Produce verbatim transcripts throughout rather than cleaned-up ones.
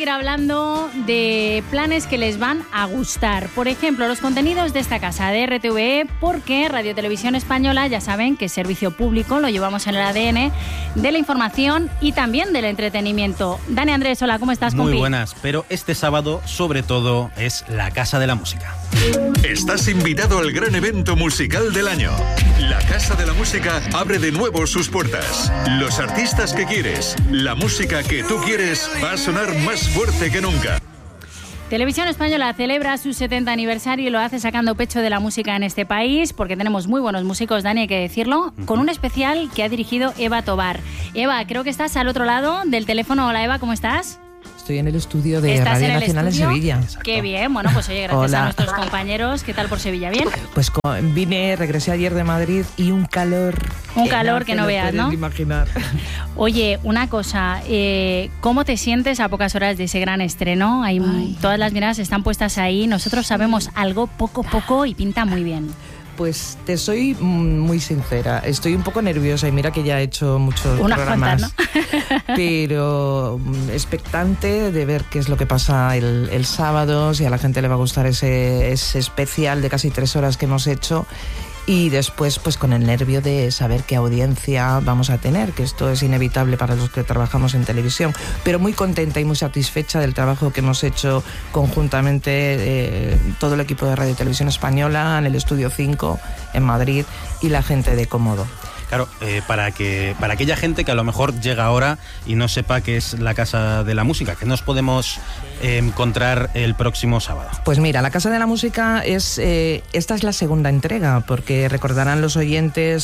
seguir hablando de planes que les van a gustar. Por ejemplo, los contenidos de esta casa de R T V E, porque Radio Televisión Española, ya saben que es servicio público, lo llevamos en el A D N de la información y también del entretenimiento. Dani Andrés, hola, ¿cómo estás, compi? Muy buenas, pero este sábado, sobre todo, es la Casa de la Música. Estás invitado al gran evento musical del año. La Casa de la Música abre de nuevo sus puertas. Los artistas que quieres, la música que tú quieres, va a sonar más fuerte que nunca. Televisión Española celebra su setenta aniversario y lo hace sacando pecho de la música en este país, porque tenemos muy buenos músicos, Dani, hay que decirlo, con un especial que ha dirigido Eva Tobar. Eva, creo que estás al otro lado del teléfono. Hola, Eva, ¿cómo estás? Estoy en el estudio de Radio en Nacional estudio? en Sevilla. Exacto. Qué bien, bueno, pues oye, gracias Hola. a nuestros compañeros. ¿Qué tal por Sevilla? ¿Bien? Pues vine, regresé ayer de Madrid y un calor... Un calor que no veas, ¿no? Imaginar. Oye, una cosa, eh, ¿cómo te sientes a pocas horas de ese gran estreno? Hay, todas las miradas están puestas ahí, nosotros sabemos algo poco poco y pinta muy bien. Pues te soy muy sincera, estoy un poco nerviosa y mira que ya he hecho muchos Unas programas, cuantas, ¿no? Pero expectante de ver qué es lo que pasa el, el sábado, si a la gente le va a gustar ese, ese especial de casi tres horas que hemos hecho. Y después, pues con el nervio de saber qué audiencia vamos a tener, que esto es inevitable para los que trabajamos en televisión, pero muy contenta y muy satisfecha del trabajo que hemos hecho conjuntamente eh, todo el equipo de Radio Televisión Española en el Estudio cinco en Madrid y la gente de Cómodo. Claro, eh, para que para aquella gente que a lo mejor llega ahora y no sepa qué es la Casa de la Música, ¿qué nos podemos eh, encontrar el próximo sábado? Pues mira, la Casa de la Música es eh, esta es la segunda entrega, porque recordarán los oyentes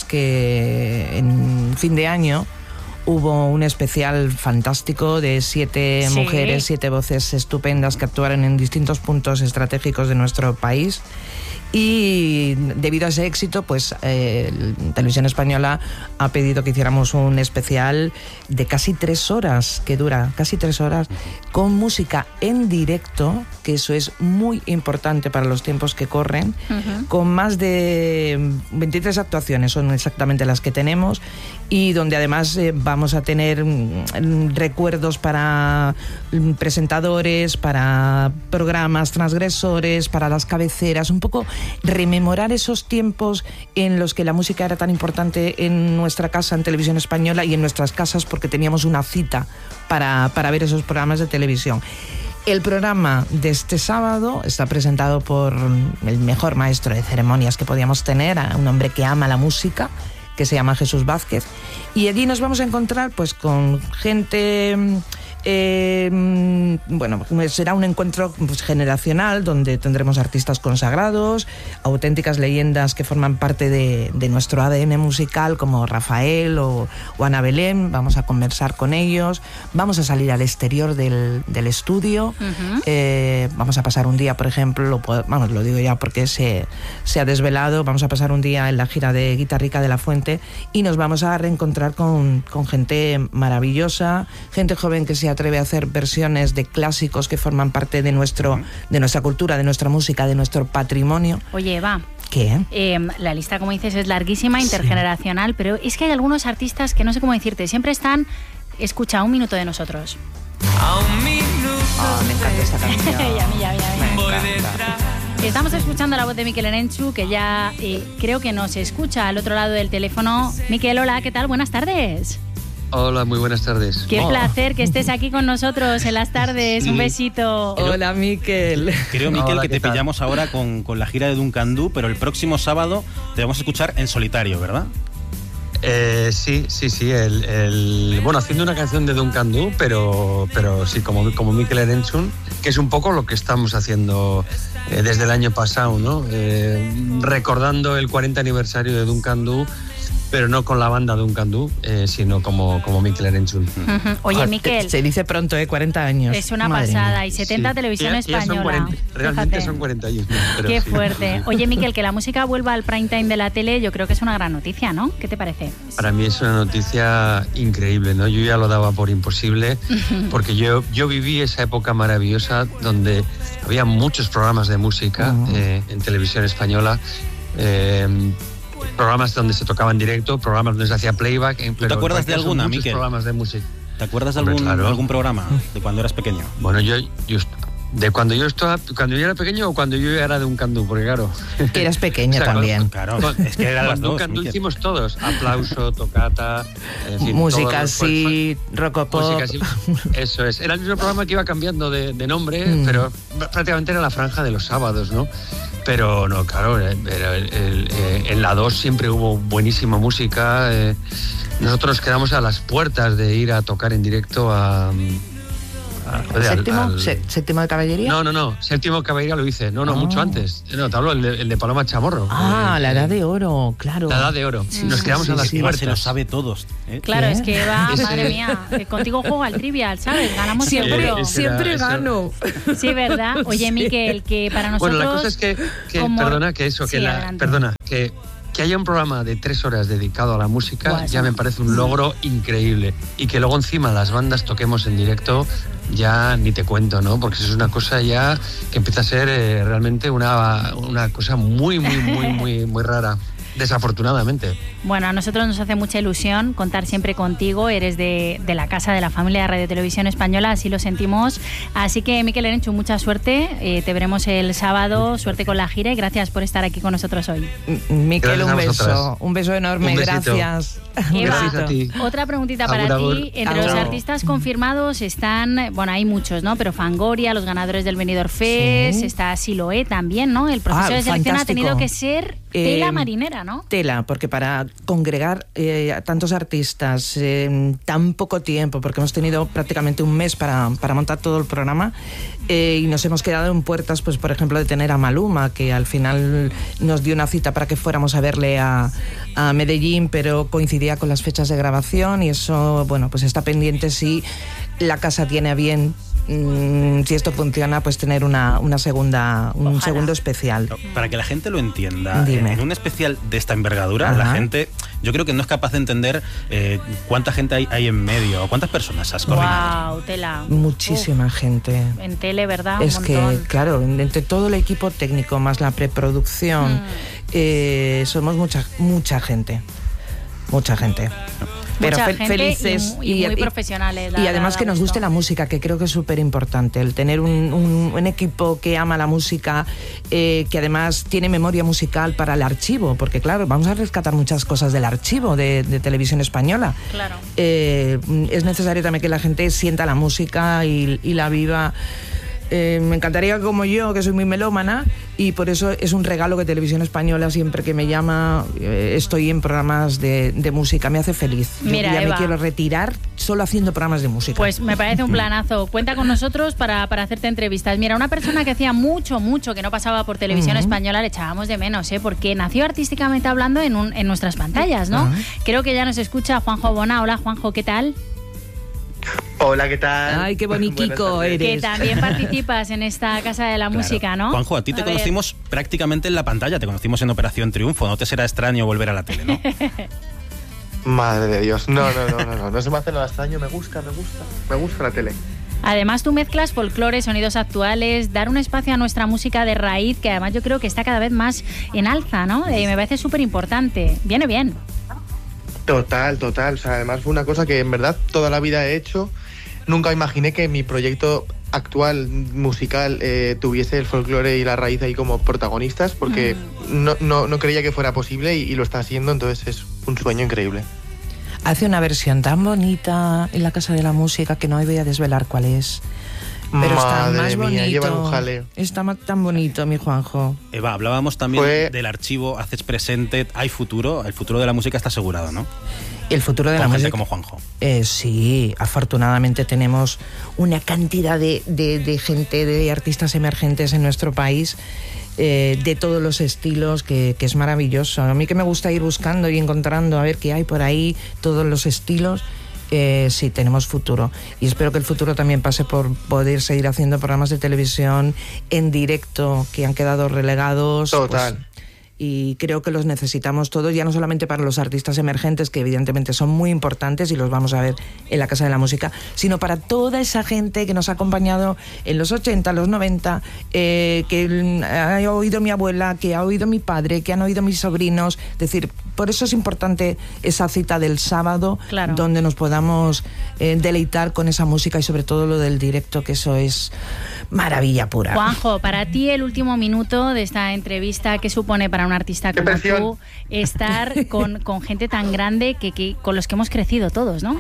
que en fin de año hubo un especial fantástico de siete sí. mujeres, siete voces estupendas que actuaron en distintos puntos estratégicos de nuestro país. Y debido a ese éxito, pues eh, Televisión Española ha pedido que hiciéramos un especial de casi tres horas, que dura casi tres horas, con música en directo, que eso es muy importante para los tiempos que corren, uh-huh. con más de veintitrés actuaciones, son exactamente las que tenemos, y donde además eh, vamos a tener mm, recuerdos para mm, presentadores, para programas transgresores, para las cabeceras, un poco rememorar esos tiempos en los que la música era tan importante en nuestra casa, en Televisión Española, y en nuestras casas porque teníamos una cita para, para ver esos programas de televisión. El programa de este sábado está presentado por el mejor maestro de ceremonias que podíamos tener, un hombre que ama la música, que se llama Jesús Vázquez, y allí nos vamos a encontrar pues con gente... Eh, bueno, será un encuentro pues, generacional donde tendremos artistas consagrados, auténticas leyendas que forman parte de, de nuestro A D N musical, como Rafael o, o Ana Belén. Vamos a conversar con ellos, vamos a salir al exterior del, del estudio, uh-huh. eh, vamos a pasar un día, por ejemplo, lo, vamos, lo digo ya porque se, se ha desvelado, vamos a pasar un día en la gira de Guitarrica de la Fuente y nos vamos a reencontrar con, con gente maravillosa, gente joven que se atreve a hacer versiones de clásicos que forman parte de nuestro de nuestra cultura, de nuestra música, de nuestro patrimonio. Oye, Eva, ¿qué? Eh, la lista, como dices, es larguísima, intergeneracional, sí. Pero es que hay algunos artistas que no sé cómo decirte, siempre están, escucha, un minuto de nosotros. A un minuto. Oh, me encanta esta canción. y a mí, a mí, a mí. Me encanta. Estamos escuchando la voz de Mikel Erenchu, que ya eh, creo que nos escucha al otro lado del teléfono. Mikel, hola, ¿qué tal? Buenas tardes. Hola, muy buenas tardes. Qué oh. placer que estés aquí con nosotros en las tardes. Sí. Un besito. Hola, Mikel. Creo, Mikel, Hola, que te tal? pillamos ahora con, con la gira de Duncan Du, pero el próximo sábado te vamos a escuchar en solitario, ¿verdad? Eh, sí, sí, sí. El, el, bueno, haciendo una canción de Duncan Du, pero, pero sí, como, como Mikel Erenchu, que es un poco lo que estamos haciendo eh, desde el año pasado, ¿no? Eh, recordando el cuarenta aniversario de Duncan Du, pero no con la banda Duncan Du, eh, sino como, como Mikel Erenchu. Uh-huh. Oye, Mikel, se dice pronto, ¿eh? cuarenta años. Es una Madre pasada. mía. Y setenta sí. Televisión ya, Española. Ya son cuarenta, realmente Fíjate. son cuarenta años. ¿no? Pero Qué sí, fuerte. sí, sí. Oye, Mikel, que la música vuelva al prime time de la tele, yo creo que es una gran noticia, ¿no? ¿Qué te parece? Para mí es una noticia increíble, ¿no? Yo ya lo daba por imposible, porque yo, yo viví esa época maravillosa donde había muchos programas de música uh-huh. eh, en Televisión Española. Eh, programas donde se tocaba en directo, programas donde se hacía playback. ¿Tú te acuerdas de alguna, muchos Mikel? programas de música. ¿Te acuerdas de Hombre, algún, claro. algún programa de cuando eras pequeño? Bueno, yo, yo de cuando yo estaba, cuando yo era pequeño o cuando yo era de un candú, porque claro. Que eras pequeño O sea, también. Claro, es que eran las Cuando un dos. candú Miquel. hicimos todos, aplauso, tocata, en fin, Música todos los- así, rocopop. Música así, eso es. Era el mismo programa que iba cambiando de, de nombre, Mm. pero prácticamente era la franja de los sábados, ¿no? Pero no, claro, era el- el- eh, en la dos siempre hubo buenísima música. eh, nosotros quedamos a las puertas de ir a tocar en directo a... a- joder, al- ¿Séptimo? al- Se- ¿Séptimo de caballería? No, no, no. Séptimo Caballería lo hice. No, no, Ah. mucho antes. No, te hablo el de, el de Paloma Chamorro. Ah, Eh, la edad de oro, claro. La edad de oro. Nos quedamos sí, a las sí. Eva puertas. se lo sabe todos. ¿eh? Claro, ¿Qué? es que Eva, Ese- madre mía, eh, contigo juego al trivial, ¿sabes? Ganamos Siempre, seguro. ese era- Siempre eso- gano. Sí, ¿verdad? Oye, Miquel, que para nosotros... Bueno, la cosa es que, que como- perdona, que eso, que Sí, la, adelante. perdona, que, que haya un programa de tres horas dedicado a la música Guau, ya eso. me parece un logro increíble. Y que luego encima las bandas toquemos en directo, ya ni te cuento, ¿no? Porque eso es una cosa ya que empieza a ser eh, realmente una, una cosa muy, muy, muy, muy, muy rara. Desafortunadamente. Bueno, a nosotros nos hace mucha ilusión contar siempre contigo. Eres de, de la casa de la familia de Radio Televisión Española, así lo sentimos. Así que, Miquel Erenchu, mucha suerte. Eh, te veremos el sábado. Suerte con la gira y gracias por estar aquí con nosotros hoy. M- Miquel, Gracias un a beso. vosotras. Un beso enorme, Un besito. gracias. Eva, Gracias a ti. otra preguntita Agur, para agur. ti. Entre los Agur. artistas confirmados están, bueno, hay muchos, ¿no? Pero Fangoria, los ganadores del Benidorm Fest, Sí. está Siloé también, ¿no? El proceso Ah, de selección ha fantástico. tenido que ser tela Eh, marinera, ¿no? Tela, porque para congregar eh, a tantos artistas en tan poco tiempo, porque hemos tenido prácticamente un mes para, para montar todo el programa, eh, y nos hemos quedado en puertas, pues por ejemplo, de tener a Maluma, que al final nos dio una cita para que fuéramos a verle a, a Medellín, pero coincidía con las fechas de grabación y eso, bueno, pues está pendiente si la casa tiene a bien, mm, si esto funciona, pues tener una, una segunda, un Ojalá. segundo especial. Para que la gente lo entienda, Dime. en un especial de esta envergadura, Ajá. la gente, yo creo que no es capaz de entender eh, cuánta gente hay, hay en medio, o cuántas personas has coordinado. Wow, tela. Muchísima gente. Uf, en tele, ¿verdad? Es Un que, montón. claro, entre todo el equipo técnico más la preproducción, Mm. eh, somos mucha mucha gente. Mucha gente. Pero Mucha fel- gente felices y, y muy profesionales. da- y además da que nos gusto. guste la música, que creo que es súper importante, el tener un, un- un equipo que ama la música, eh, que además tiene memoria musical para el archivo, porque claro, vamos a rescatar muchas cosas del archivo de, de Televisión Española. Claro. Eh, es necesario también que la gente sienta la música y, y la viva. Eh, me encantaría como yo, que soy muy melómana, y por eso es un regalo que Televisión Española, siempre que me llama, eh, estoy en programas de, de música, me hace feliz. Yo Mira, ya Eva. me quiero retirar solo haciendo programas de música. Pues me parece un planazo. Cuenta con nosotros para, para hacerte entrevistas. Mira, una persona que hacía mucho, mucho que no pasaba por Televisión Ujú. Española le echábamos de menos, ¿eh? Porque nació artísticamente hablando en, un, en nuestras pantallas, ¿no? Ajá. Creo que ya nos escucha Juanjo Bona. Hola, Juanjo, ¿qué tal? Hola, ¿qué tal? Ay, qué boniquico Buenas tardes. Que eres. también participas en esta Casa de la Claro. Música, ¿no? Juanjo, a ti te A ver. conocimos prácticamente en la pantalla, te conocimos en Operación Triunfo, no te será extraño volver a la tele, ¿no? Madre de Dios. No, no, no, no, no. No se me hace nada extraño. Me gusta, me gusta. Me gusta la tele. Además, tú mezclas folclore, sonidos actuales, dar un espacio a nuestra música de raíz, que además yo creo que está cada vez más en alza, ¿no? Eh, me parece súper importante. Viene bien. Total, total. O sea, además fue una cosa que en verdad toda la vida he hecho. Nunca imaginé que mi proyecto actual musical eh, tuviese el folclore y la raíz ahí como protagonistas, porque no, no, no creía que fuera posible y, y lo está haciendo, entonces es un sueño increíble. Hace una versión tan bonita en la Casa de la Música que no voy a desvelar cuál es. Pero está Madre más mía, bonito. lleva un jaleo. Está ma- tan bonito, mi Juanjo. Eva, hablábamos también Fue- del archivo Haces Presente, hay futuro, el futuro de la música está asegurado, ¿no? El futuro de Con la gente música. como Juanjo. Eh, sí, afortunadamente tenemos una cantidad de, de- de gente, de artistas emergentes en nuestro país, eh, de todos los estilos, que, que es maravilloso. A mí que me gusta ir buscando y encontrando a ver qué hay por ahí, todos los estilos. Eh, sí, tenemos futuro. Y espero que el futuro también pase por poder seguir haciendo programas de televisión en directo que han quedado relegados. Total. Pues, y creo que los necesitamos todos, ya no solamente para los artistas emergentes, que evidentemente son muy importantes y los vamos a ver en la Casa de la Música, sino para toda esa gente que nos ha acompañado en los ochenta, los noventa, eh, que ha oído mi abuela, que ha oído mi padre, que han oído mis sobrinos. Es decir, por eso es importante esa cita del sábado, claro, donde nos podamos eh, deleitar con esa música y sobre todo lo del directo, que eso es maravilla pura. Juanjo, para ti el último minuto de esta entrevista, ¿qué supone para un artista como tú estar con, con gente tan grande que, que con los que hemos crecido todos, ¿no?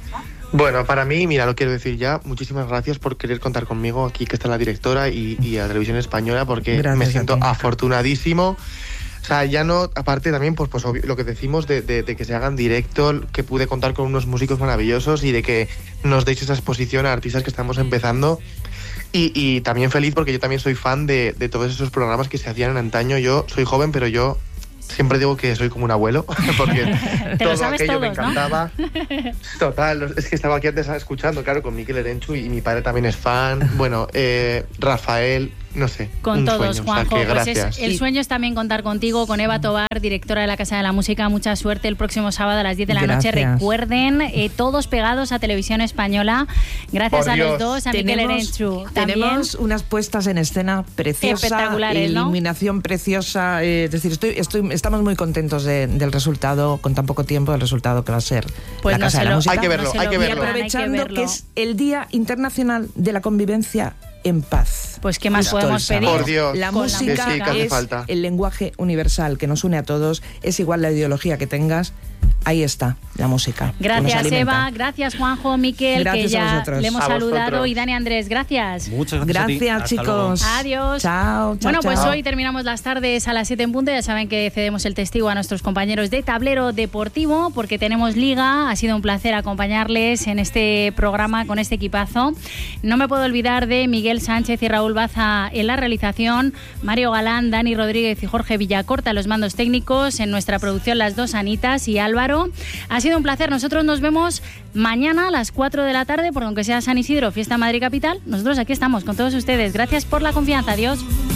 Bueno, para mí, mira, lo quiero decir ya, muchísimas gracias por querer contar conmigo aquí, que está la directora y, y a Televisión Española, porque gracias, me siento afortunadísimo. O sea, ya no, aparte también, pues, pues obvio, lo que decimos de, de, de que se hagan directo, que pude contar con unos músicos maravillosos y de que nos deis esa exposición a artistas que estamos empezando. Y, y también feliz porque yo también soy fan de, de todos esos programas que se hacían en antaño. Yo soy joven, pero yo siempre digo que soy como un abuelo, porque todo aquello todos, me encantaba. ¿No? Total, es que estaba aquí antes escuchando, claro, con Mikel Erenchu, y mi padre también es fan. Bueno, eh, Rafael, no sé. Con todos, sueño, Juanjo. O sea, pues es, el sueño es también contar contigo, con Eva Tobar, directora de la Casa de la Música. Mucha suerte el próximo sábado a las diez de la gracias. noche. Recuerden, eh, todos pegados a Televisión Española. Gracias Por a Dios. los dos, a Mikel Erenchu. Tenemos unas puestas en escena preciosas, espectaculares, ¿no? Iluminación preciosa. Eh, es decir, estoy, estoy, estamos muy contentos de, del resultado, con tan poco tiempo, del resultado que va a ser pues la no Casa de lo, la Música. Hay que verlo, no hay que verlo. Y aprovechando hay que, verlo. que es el Día Internacional de la Convivencia en Paz. Pues qué más Justo podemos pedir. Por Dios. La música sí, que es falta. el lenguaje universal que nos une a todos. Es igual la ideología que tengas. Ahí está la música. Gracias, Eva. Gracias, Juanjo, Miquel, gracias que ya le hemos a saludado. vosotros. Y Dani Andrés, gracias. Muchas gracias. Gracias, chicos. Adiós. Chao, chao. Bueno, pues chao. hoy terminamos las tardes a las siete en punto. Ya saben que cedemos el testigo a nuestros compañeros de Tablero Deportivo, porque tenemos liga. Ha sido un placer acompañarles en este programa con este equipazo. No me puedo olvidar de Miguel Sánchez y Raúl Baza en la realización, Mario Galán, Dani Rodríguez y Jorge Villacorta, los mandos técnicos. En nuestra producción, las dos Anitas y Álvaro. Ha sido un placer. Nosotros nos vemos mañana a las cuatro de la tarde, porque aunque sea San Isidro, fiesta en Madrid Capital, nosotros aquí estamos con todos ustedes. Gracias por la confianza. Adiós.